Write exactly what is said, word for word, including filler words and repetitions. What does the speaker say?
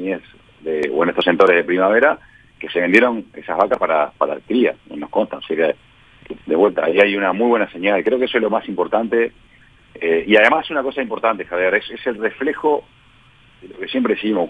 niñez de, o en estos sectores de primavera, que se vendieron esas vacas para, para cría, y nos consta. Así que, de vuelta, ahí hay una muy buena señal. Creo que eso es lo más importante. Eh, y además una cosa importante, Javier, es, es el reflejo de lo que siempre decimos.